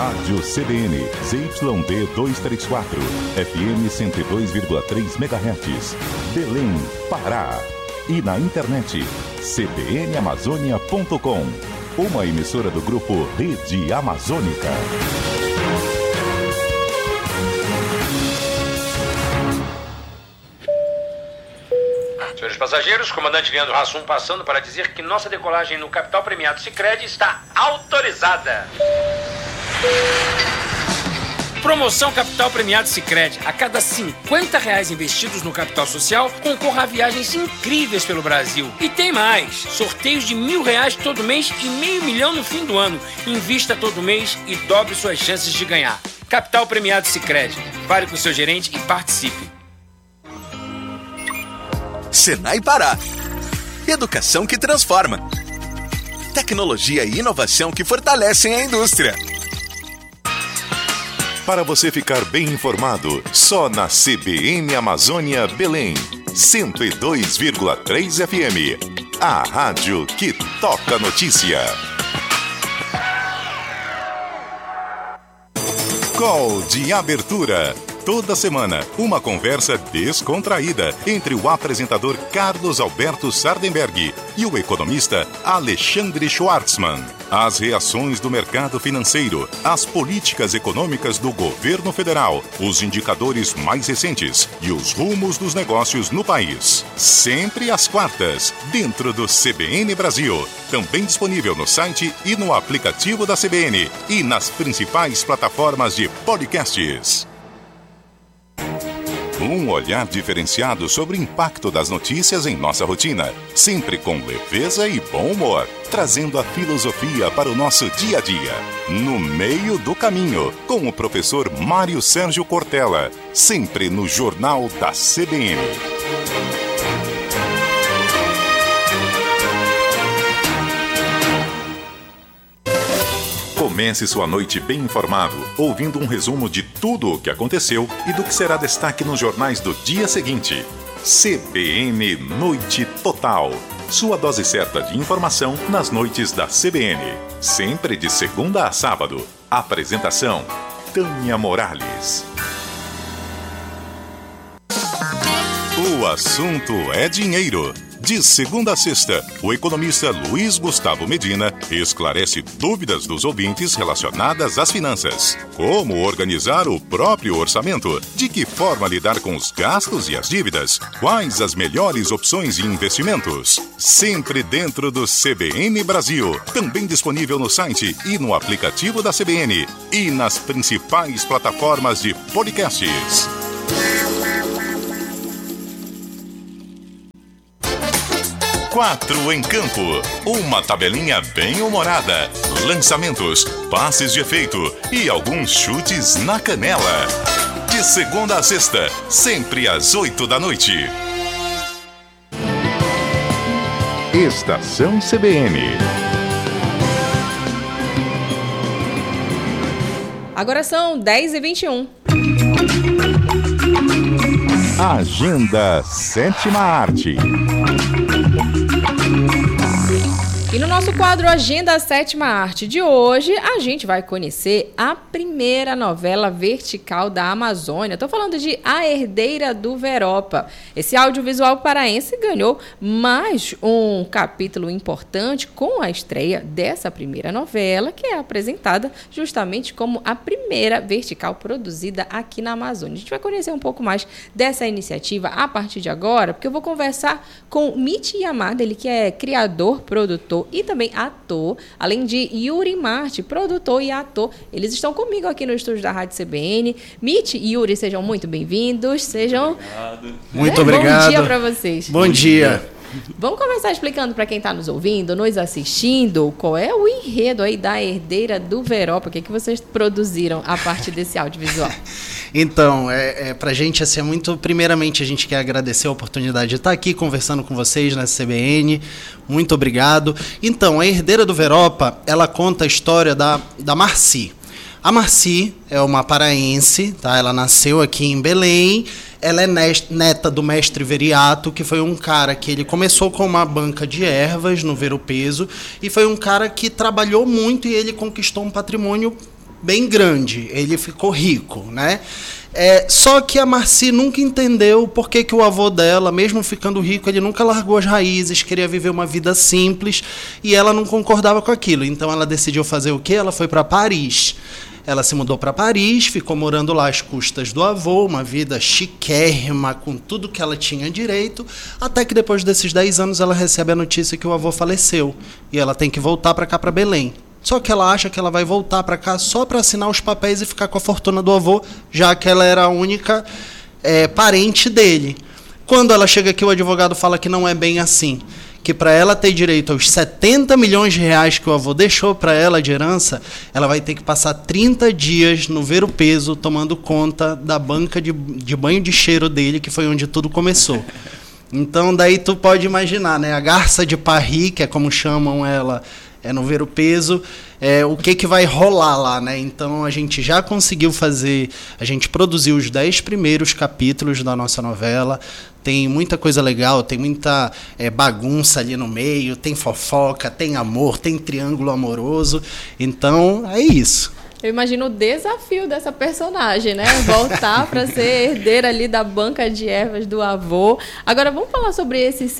Rádio CBN, ZYD 234, FM 102,3 MHz, Belém, Pará. E na internet, cbnamazônia.com, uma emissora do grupo Rede Amazônica. Senhores passageiros, comandante Leandro Hassum passando para dizer que nossa decolagem no Capital Premiado Sicredi está autorizada. Promoção Capital Premiado Sicredi. A cada R$50 investidos no capital social, concorra a viagens incríveis pelo Brasil. E tem mais. Sorteios de R$1.000 todo mês e R$500 mil no fim do ano. Invista todo mês e dobre suas chances de ganhar. Capital Premiado Sicredi. Fale com o seu gerente e participe. Senai Pará. Educação que transforma. Tecnologia e inovação que fortalecem a indústria. Para você ficar bem informado, só na CBN Amazônia Belém, 102,3 FM. A rádio que toca notícia. Call de abertura. Toda semana, uma conversa descontraída entre o apresentador Carlos Alberto Sardenberg e o economista Alexandre Schwartzman. As reações do mercado financeiro, as políticas econômicas do governo federal, os indicadores mais recentes e os rumos dos negócios no país. Sempre às quartas, dentro do CBN Brasil. Também disponível no site e no aplicativo da CBN e nas principais plataformas de podcasts. Um olhar diferenciado sobre o impacto das notícias em nossa rotina, sempre com leveza e bom humor, trazendo a filosofia para o nosso dia a dia. No meio do caminho, com o professor Mário Sérgio Cortella, sempre no Jornal da CBN. Comece sua noite bem informado, ouvindo um resumo de tudo o que aconteceu e do que será destaque nos jornais do dia seguinte. CBN Noite Total. Sua dose certa de informação nas noites da CBN. Sempre de segunda a sábado. Apresentação: Tânia Morales. O assunto é dinheiro. De segunda a sexta, o economista Luiz Gustavo Medina esclarece dúvidas dos ouvintes relacionadas às finanças. Como organizar o próprio orçamento? De que forma lidar com os gastos e as dívidas? Quais as melhores opções de investimentos? Sempre dentro do CBN Brasil. Também disponível no site e no aplicativo da CBN. E nas principais plataformas de podcasts. 4 em campo, uma tabelinha bem humorada, lançamentos, passes de efeito e alguns chutes na canela. De segunda a sexta, sempre às 8 da noite. Estação CBN. Agora são 10h21. Agenda Sétima Arte. E no nosso quadro Agenda Sétima Arte de hoje, a gente vai conhecer a primeira novela vertical da Amazônia. Estou falando de A Herdeira do Veropa. Esse audiovisual paraense ganhou mais um capítulo importante com a estreia dessa primeira novela, que é apresentada justamente como a primeira vertical produzida aqui na Amazônia. A gente vai conhecer um pouco mais dessa iniciativa a partir de agora, porque eu vou conversar com Mitch Yamada, ele que é criador, produtor e também ator, além de Yuri Marte, produtor e ator. Eles estão comigo aqui no estúdio da Rádio CBN. Mitch e Yuri, sejam muito bem-vindos. Sejam... Obrigado. Muito obrigado. Bom dia para vocês. Bom dia. Vamos começar explicando para quem está nos ouvindo, nos assistindo, qual é o enredo aí da Herdeira do Veropa, o que vocês produziram a partir desse audiovisual? Então, pra gente, assim, primeiramente, a gente quer agradecer a oportunidade de estar aqui conversando com vocês na CBN. Muito obrigado. Então, a Herdeira do Veropa, ela conta a história da Marci. A Marci é uma paraense, tá? Ela nasceu aqui em Belém. Ela é neta do mestre Veriato, que foi um cara que ele começou com uma banca de ervas no Ver o Peso, e foi um cara que trabalhou muito e ele conquistou um patrimônio bem grande, ele ficou rico, né? Só que a Marci nunca entendeu por que o avô dela, mesmo ficando rico, ele nunca largou as raízes, queria viver uma vida simples, e ela não concordava com aquilo. Então ela decidiu fazer o quê? Ela foi para Paris. Ela se mudou para Paris, ficou morando lá às custas do avô, uma vida chiquérrima, com tudo que ela tinha direito, até que depois desses 10 anos ela recebe a notícia que o avô faleceu, e ela tem que voltar para cá, para Belém. Só que ela acha que ela vai voltar para cá só para assinar os papéis e ficar com a fortuna do avô, já que ela era a única parente dele. Quando ela chega aqui, o advogado fala que não é bem assim, que para ela ter direito aos 70 milhões de reais que o avô deixou para ela de herança, ela vai ter que passar 30 dias no Ver o Peso, tomando conta da banca de banho de cheiro dele, que foi onde tudo começou. Então daí tu pode imaginar, né? A Garça de Paris, que é como chamam ela, no Ver o Peso, o que vai rolar lá, né? Então a gente já conseguiu fazer, a gente produziu os 10 primeiros capítulos da nossa novela, tem muita coisa legal, tem muita bagunça ali no meio, tem fofoca, tem amor, tem triângulo amoroso, então é isso. Eu imagino o desafio dessa personagem, né? Voltar para ser herdeira ali da banca de ervas do avô. Agora vamos falar sobre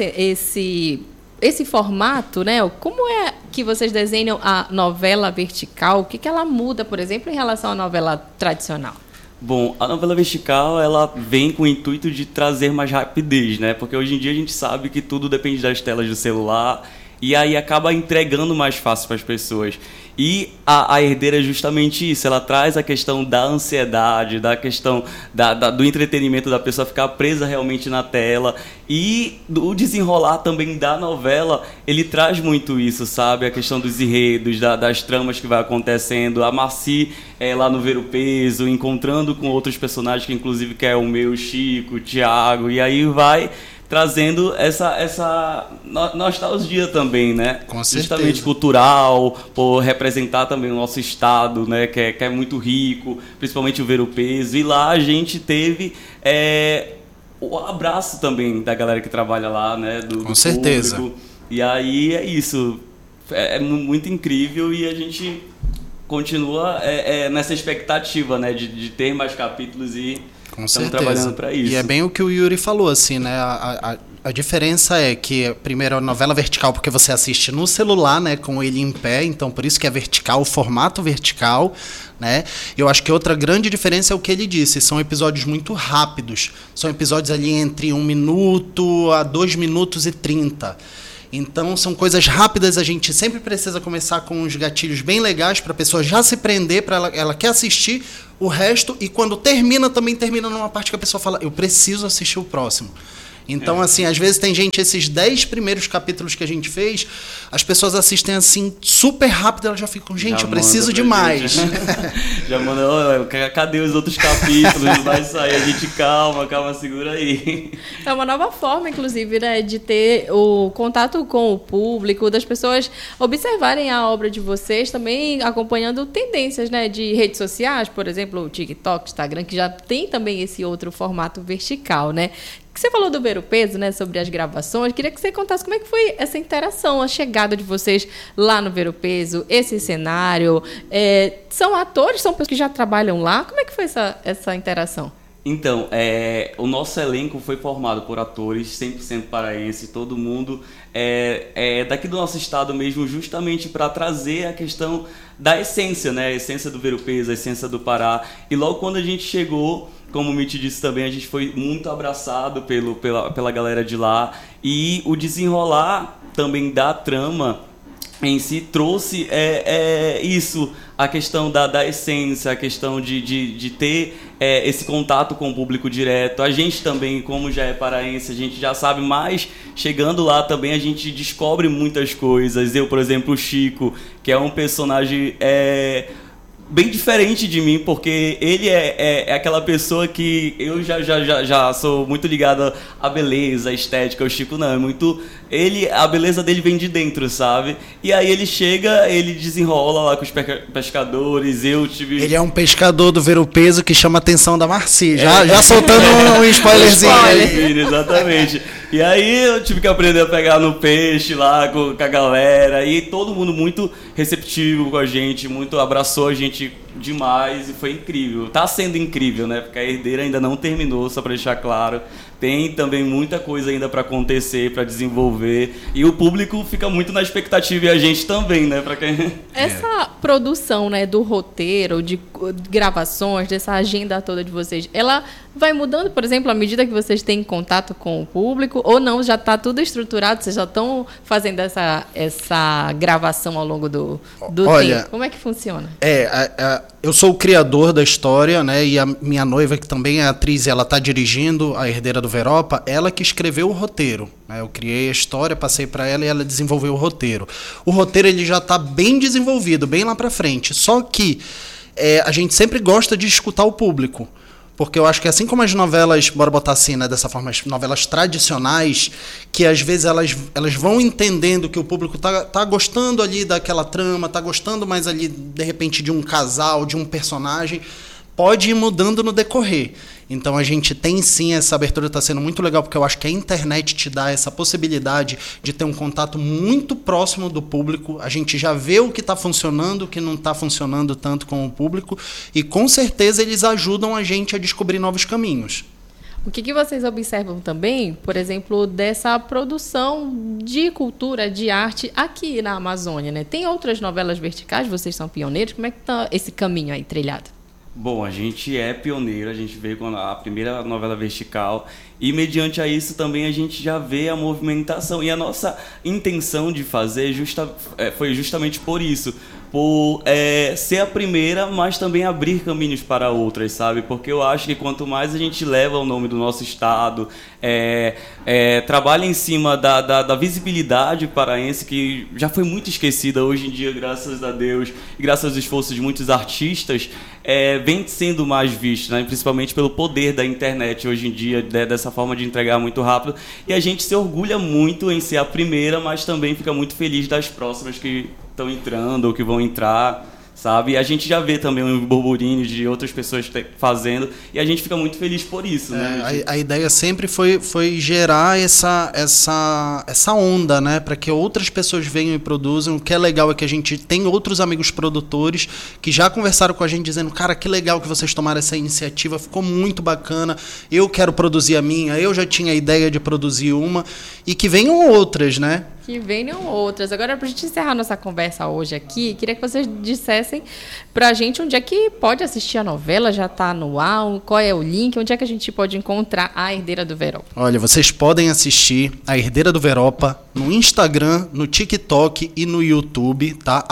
esse formato, né? Como é que vocês desenham a novela vertical? O que ela muda, por exemplo, em relação à novela tradicional? Bom, a novela vertical, ela vem com o intuito de trazer mais rapidez, né? Porque hoje em dia a gente sabe que tudo depende das telas do celular e aí acaba entregando mais fácil para as pessoas. E a herdeira é justamente isso, ela traz a questão da ansiedade, da questão do entretenimento, da pessoa ficar presa realmente na tela, e o desenrolar também da novela, ele traz muito isso, sabe? A questão dos enredos, das tramas que vai acontecendo, a Marci lá no Ver o Peso, encontrando com outros personagens, que inclusive que é o meu, Chico, o Thiago, e aí vai trazendo essa nostalgia também, né? Com certeza. Justamente cultural, por representar também o nosso estado, né? Que é muito rico, principalmente o Ver o Peso. E lá a gente teve o abraço também da galera que trabalha lá, né? Do certeza. Público. E aí é isso. É muito incrível e a gente continua nessa expectativa, né? De ter mais capítulos e com estamos certeza. trabalhando para isso. E é bem o que o Yuri falou, assim, né? A diferença é que, primeiro, a novela vertical, porque você assiste no celular, né? Com ele em pé, então por isso que é vertical, o formato vertical, né? Eu acho que outra grande diferença é o que ele disse, são episódios muito rápidos. São episódios ali entre 1 minuto a 2 minutos e 30. Então são coisas rápidas, a gente sempre precisa começar com uns gatilhos bem legais para a pessoa já se prender, para ela quer assistir o resto, e quando termina, também termina numa parte que a pessoa fala, eu preciso assistir o próximo. Então, assim, às vezes tem gente, esses 10 primeiros capítulos que a gente fez, as pessoas assistem assim, super rápido, elas já ficam, gente, eu preciso de mais. Já manda, cadê os outros capítulos? Vai sair, a gente calma, segura aí. É uma nova forma, inclusive, né, de ter o contato com o público, das pessoas observarem a obra de vocês, também acompanhando tendências, né, de redes sociais, por exemplo, o TikTok, Instagram, que já tem também esse outro formato vertical, né? Você falou do Ver o Peso, né, sobre as gravações. Queria que você contasse como é que foi essa interação, a chegada de vocês lá no Ver o Peso, esse cenário. São atores, são pessoas que já trabalham lá? Como é que foi essa interação? Então, o nosso elenco foi formado por atores 100% paraense, todo mundo daqui do nosso estado mesmo, justamente para trazer a questão da essência, né? A essência do Ver o Peso, a essência do Pará. E logo quando a gente chegou, como o Mitch disse também, a gente foi muito abraçado pela galera de lá. E o desenrolar também da trama em si trouxe isso, a questão da essência, a questão de ter esse contato com o público direto. A gente também, como já é paraense, a gente já sabe, mas chegando lá também a gente descobre muitas coisas. Eu, por exemplo, o Chico, que é um personagem bem diferente de mim, porque ele é aquela pessoa que eu já sou muito ligado à beleza, à estética. O Chico não, é muito... a beleza dele vem de dentro, sabe? E aí ele chega, ele desenrola lá com os pescadores, Ele é um pescador do Ver o Peso que chama a atenção da Marci, já soltando um spoilerzinho. Exatamente. E aí eu tive que aprender a pegar no peixe lá com a galera, e todo mundo muito receptivo com a gente, muito abraçou a gente demais e foi incrível. Tá sendo incrível, né? Porque a Herdeira ainda não terminou, só para deixar claro. Tem também muita coisa ainda para acontecer, para desenvolver. E o público fica muito na expectativa e a gente também, né? Pra quem... Essa produção, né, do roteiro, de gravações, dessa agenda toda de vocês, ela vai mudando, por exemplo, à medida que vocês têm contato com o público, ou não, já está tudo estruturado, vocês já estão fazendo essa gravação ao longo do tempo? Como é que funciona? Eu sou o criador da história, né, e a minha noiva, que também é atriz, ela está dirigindo A Herdeira do Veropa, ela que escreveu o roteiro. Né, eu criei a história, passei para ela e ela desenvolveu o roteiro. O roteiro ele já está bem desenvolvido, bem lá para frente, só que a gente sempre gosta de escutar o público. Porque eu acho que assim como as novelas, bora botar assim, né, dessa forma, as novelas tradicionais, que às vezes elas vão entendendo que o público tá gostando ali daquela trama, tá gostando mais ali, de repente, de um casal, de um personagem, pode ir mudando no decorrer. Então a gente tem sim, essa abertura está sendo muito legal, porque eu acho que a internet te dá essa possibilidade de ter um contato muito próximo do público. A gente já vê o que está funcionando, o que não está funcionando tanto com o público, e com certeza eles ajudam a gente a descobrir novos caminhos. O que vocês observam também, por exemplo, dessa produção de cultura, de arte aqui na Amazônia, né? Tem outras novelas verticais, vocês são pioneiros, como é que está esse caminho aí trilhado? Bom, a gente é pioneiro, a gente veio com a primeira novela vertical e mediante a isso também a gente já vê a movimentação, e a nossa intenção de fazer foi justamente por isso, por ser a primeira, mas também abrir caminhos para outras, sabe? Porque eu acho que quanto mais a gente leva o nome do nosso estado, trabalha em cima da visibilidade paraense, que já foi muito esquecida hoje em dia, graças a Deus, e graças aos esforços de muitos artistas, vem sendo mais visto, né? Principalmente pelo poder da internet hoje em dia, dessa forma de entregar muito rápido, e a gente se orgulha muito em ser a primeira, mas também fica muito feliz das próximas que estão entrando ou que vão entrar, sabe? E a gente já vê também um burburinho de outras pessoas fazendo, e a gente fica muito feliz por isso, né? A ideia sempre foi gerar essa onda, né? Para que outras pessoas venham e produzam. O que é legal é que a gente tem outros amigos produtores que já conversaram com a gente dizendo, cara, que legal que vocês tomaram essa iniciativa, ficou muito bacana, eu quero produzir a minha, eu já tinha a ideia de produzir uma, e que venham outras, né? Que venham outras. Agora, para a gente encerrar nossa conversa hoje aqui, queria que vocês dissessem para a gente onde é que pode assistir a novela, já está no ar, qual é o link, onde é que a gente pode encontrar A Herdeira do Veropa. Olha, vocês podem assistir A Herdeira do Veropa no Instagram, no TikTok e no YouTube, tá?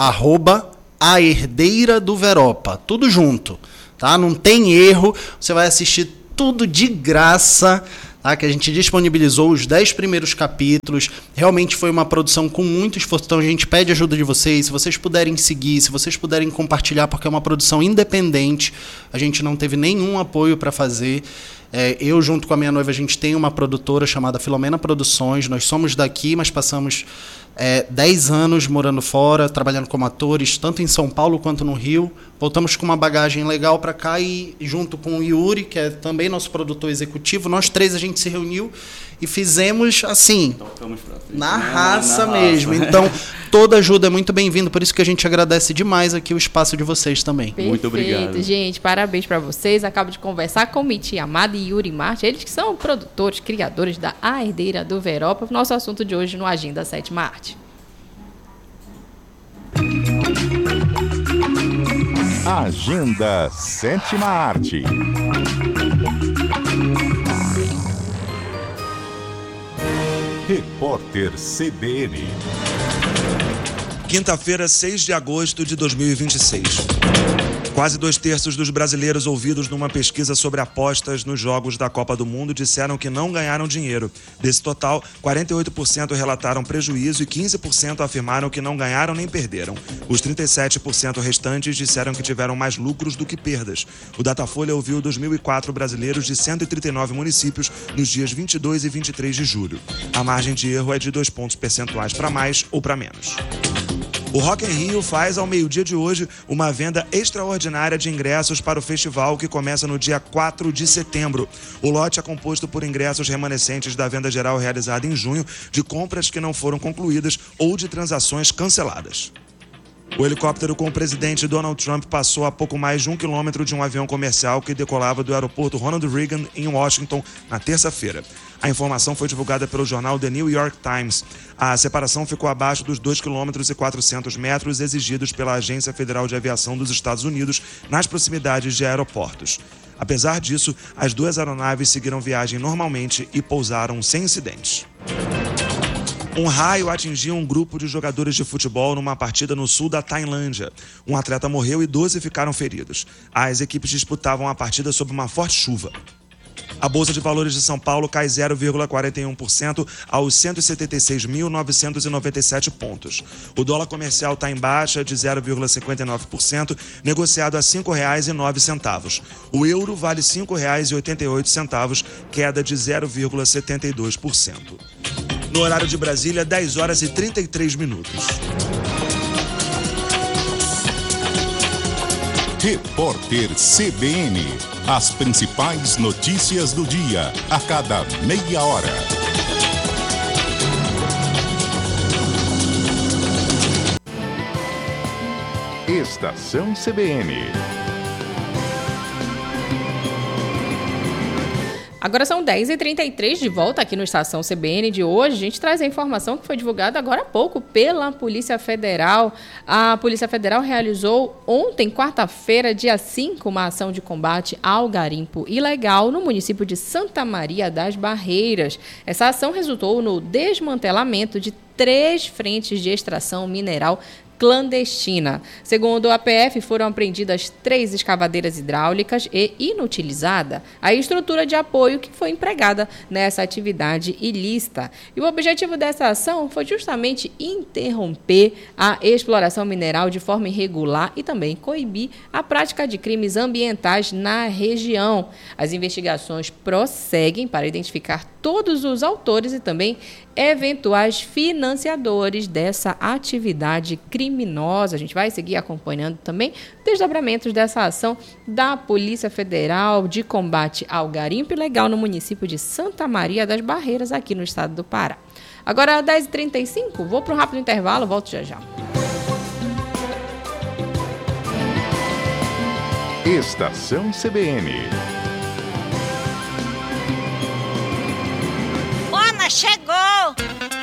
@A Herdeira do Veropa, tudo junto, tá? Não tem erro, você vai assistir tudo de graça, tá? Que a gente disponibilizou os 10 primeiros capítulos. Realmente foi uma produção com muito esforço, então a gente pede ajuda de vocês, se vocês puderem seguir, se vocês puderem compartilhar, porque é uma produção independente, a gente não teve nenhum apoio para fazer. Eu, junto com a minha noiva, a gente tem uma produtora chamada Filomena Produções, nós somos daqui, mas passamos 10 anos morando fora, trabalhando como atores, tanto em São Paulo quanto no Rio. Voltamos com uma bagagem legal para cá e, junto com o Yuri, que é também nosso produtor executivo, nós três a gente se reuniu e fizemos assim, na raça mesmo. Então, toda ajuda é muito bem-vinda, por isso que a gente agradece demais aqui o espaço de vocês também. Perfeito, muito obrigado. Gente, parabéns para vocês. Acabo de conversar com Miti Amado e Yuri Marte, eles que são produtores, criadores da A Herdeira do Veropa, nosso assunto de hoje no Agenda 7ª Arte. Agenda 7ª Arte. Repórter CBN. Quinta-feira, 6 de agosto de 2026. Quase 2/3 dos brasileiros ouvidos numa pesquisa sobre apostas nos jogos da Copa do Mundo disseram que não ganharam dinheiro. Desse total, 48% relataram prejuízo e 15% afirmaram que não ganharam nem perderam. Os 37% restantes disseram que tiveram mais lucros do que perdas. O Datafolha ouviu 2.004 brasileiros de 139 municípios nos dias 22 e 23 de julho. A margem de erro é de 2 pontos percentuais para mais ou para menos. O Rock in Rio faz, ao meio-dia de hoje, uma venda extraordinária de ingressos para o festival que começa no dia 4 de setembro. O lote é composto por ingressos remanescentes da venda geral realizada em junho, de compras que não foram concluídas ou de transações canceladas. O helicóptero com o presidente Donald Trump passou a pouco mais de 1 quilômetro de um avião comercial que decolava do aeroporto Ronald Reagan, em Washington, na terça-feira. A informação foi divulgada pelo jornal The New York Times. A separação ficou abaixo dos 2,4 km exigidos pela Agência Federal de Aviação dos Estados Unidos nas proximidades de aeroportos. Apesar disso, as duas aeronaves seguiram viagem normalmente e pousaram sem incidentes. Um raio atingiu um grupo de jogadores de futebol numa partida no sul da Tailândia. Um atleta morreu e 12 ficaram feridos. As equipes disputavam a partida sob uma forte chuva. A Bolsa de Valores de São Paulo cai 0,41% aos 176.997 pontos. O dólar comercial está em baixa de 0,59%, negociado a R$ 5,09. O euro vale R$ 5,88, queda de 0,72%. No horário de Brasília, 10 horas e 33 minutos. Repórter CBN. As principais notícias do dia, a cada meia hora. Estação CBN. Agora são 10h33, de volta aqui no Estação CBN de hoje. A gente traz a informação que foi divulgada agora há pouco pela Polícia Federal. A Polícia Federal realizou ontem, quarta-feira, dia 5, uma ação de combate ao garimpo ilegal no município de Santa Maria das Barreiras. Essa ação resultou no desmantelamento de 3 frentes de extração mineral clandestina. Segundo a PF, foram apreendidas 3 escavadeiras hidráulicas e inutilizada a estrutura de apoio que foi empregada nessa atividade ilícita. E o objetivo dessa ação foi justamente interromper a exploração mineral de forma irregular e também coibir a prática de crimes ambientais na região. As investigações prosseguem para identificar todos os autores e também eventuais financiadores dessa atividade criminosa. A gente vai seguir acompanhando também desdobramentos dessa ação da Polícia Federal de combate ao garimpo ilegal no município de Santa Maria das Barreiras, aqui no estado do Pará. Agora, 10h35, vou para um rápido intervalo, volto já já. Estação CBN. Chegou!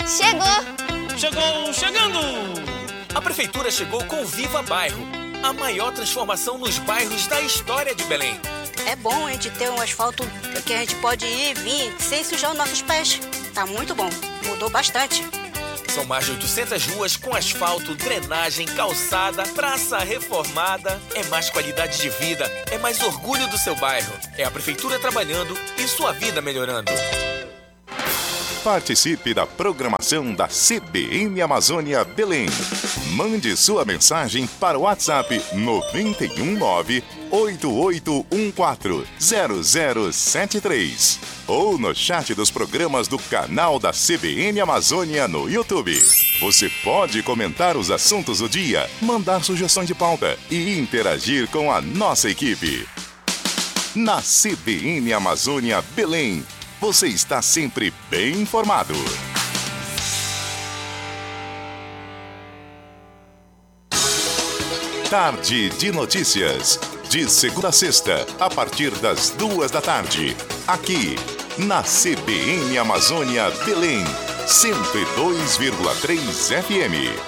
Chegando! A Prefeitura chegou com o Viva Bairro, a maior transformação nos bairros da história de Belém. É bom a gente ter um asfalto que a gente pode ir e vir sem sujar os nossos pés. Tá muito bom, mudou bastante. São mais de 800 ruas com asfalto, drenagem, calçada, praça reformada. É mais qualidade de vida, é mais orgulho do seu bairro. É a Prefeitura trabalhando e sua vida melhorando. Participe da programação da CBN Amazônia Belém. Mande sua mensagem para o WhatsApp 919-8814-0073 ou no chat dos programas do canal da CBN Amazônia no YouTube. Você pode comentar os assuntos do dia, mandar sugestões de pauta e interagir com a nossa equipe. Na CBN Amazônia Belém, você está sempre bem informado. Tarde de Notícias. De segunda a sexta, a partir das 14h, aqui na CBN Amazônia Belém, 102,3 FM.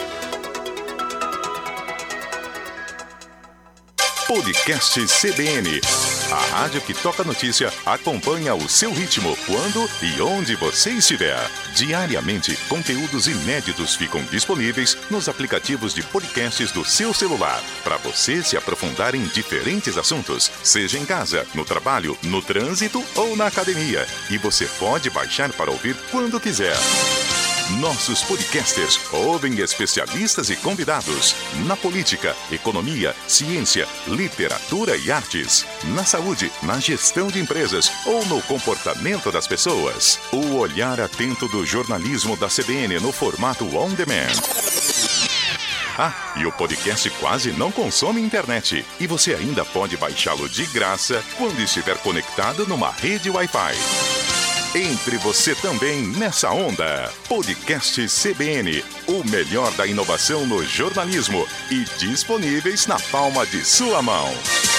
Podcast CBN. A rádio que toca notícia acompanha o seu ritmo, quando e onde você estiver. Diariamente, conteúdos inéditos ficam disponíveis nos aplicativos de podcasts do seu celular, para você se aprofundar em diferentes assuntos, seja em casa, no trabalho, no trânsito ou na academia. E você pode baixar para ouvir quando quiser. Nossos podcasters ouvem especialistas e convidados na política, economia, ciência, literatura e artes, na saúde, na gestão de empresas ou no comportamento das pessoas. O olhar atento do jornalismo da CBN no formato on demand. Ah, e o podcast quase não consome internet e você ainda pode baixá-lo de graça quando estiver conectado numa rede Wi-Fi. Entre você também nessa onda. Podcast CBN, o melhor da inovação no jornalismo e disponíveis na palma de sua mão.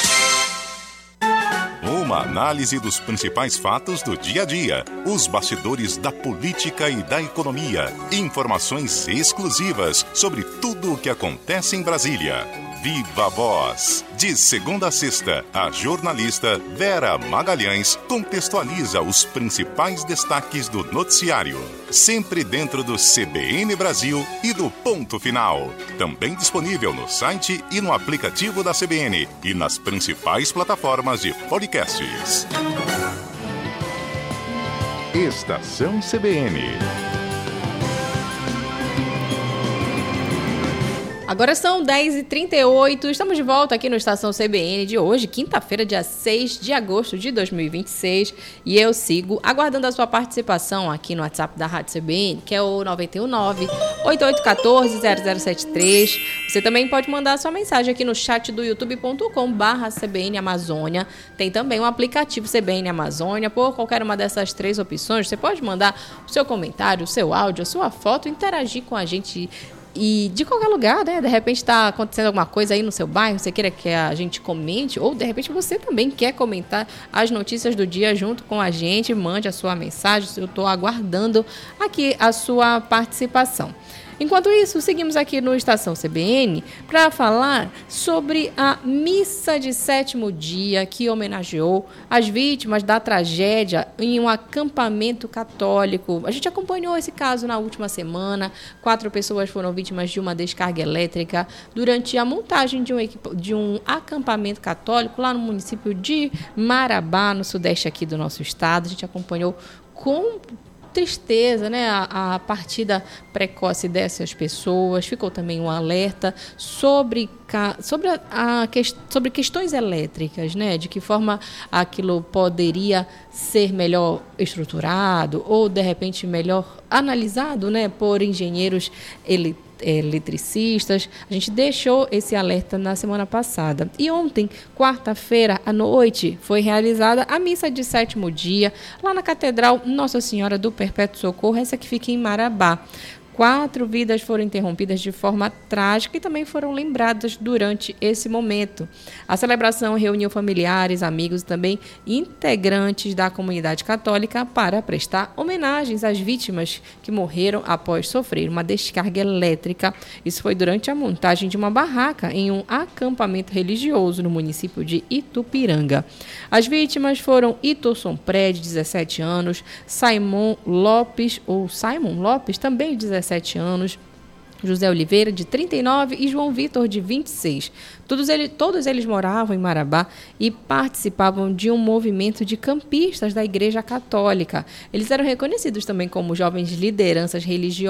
Uma análise dos principais fatos do dia a dia, os bastidores da política e da economia, informações exclusivas sobre tudo o que acontece em Brasília. Viva a Voz! De segunda a sexta, a jornalista Vera Magalhães contextualiza os principais destaques do noticiário. Sempre dentro do CBN Brasil e do Ponto Final. Também disponível no site e no aplicativo da CBN e nas principais plataformas de podcasts. Estação CBN. Agora são 10h38, estamos de volta aqui no Estação CBN de hoje, quinta-feira, dia 6 de agosto de 2026, e eu sigo aguardando a sua participação aqui no WhatsApp da Rádio CBN, que é o 919-8814-0073. Você também pode mandar a sua mensagem aqui no chat do youtube.com/CBN Amazônia. Tem também o aplicativo CBN Amazônia. Por qualquer uma dessas três opções, você pode mandar o seu comentário, o seu áudio, a sua foto, interagir com a gente. E de qualquer lugar, né? De repente está acontecendo alguma coisa aí no seu bairro, você queira que a gente comente, ou de repente você também quer comentar as notícias do dia junto com a gente, mande a sua mensagem, eu estou aguardando aqui a sua participação. Enquanto isso, seguimos aqui no Estação CBN para falar sobre a missa de sétimo dia que homenageou as vítimas da tragédia em um acampamento católico. A gente acompanhou esse caso na última semana. 4 pessoas foram vítimas de uma descarga elétrica durante a montagem de um acampamento católico lá no município de Marabá, no sudeste aqui do nosso estado. A gente acompanhou com tristeza, né, a partida precoce dessas pessoas. Ficou também um alerta sobre questões elétricas, né, de que forma aquilo poderia ser melhor estruturado ou, de repente, melhor analisado, né, por engenheiros eletricistas. A gente deixou esse alerta na semana passada. E ontem, quarta-feira à noite, foi realizada a missa de sétimo dia lá na Catedral Nossa Senhora do Perpétuo Socorro, essa que fica em Marabá. 4 vidas foram interrompidas de forma trágica e também foram lembradas durante esse momento. A celebração reuniu familiares, amigos e também integrantes da comunidade católica para prestar homenagens às vítimas que morreram após sofrer uma descarga elétrica. Isso foi durante a montagem de uma barraca em um acampamento religioso no município de Itupiranga. As vítimas foram Itorson Pré, de 17 anos, Simon Lopes, também de 17 anos, José Oliveira, de 39, e João Vitor, de 26. Todos eles moravam em Marabá e participavam de um movimento de campistas da Igreja Católica. Eles eram reconhecidos também como jovens lideranças religiosas